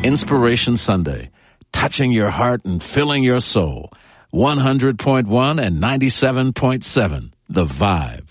Inspiration Sunday, touching your heart and filling your soul. 100.1 and 97.7, The Vibe.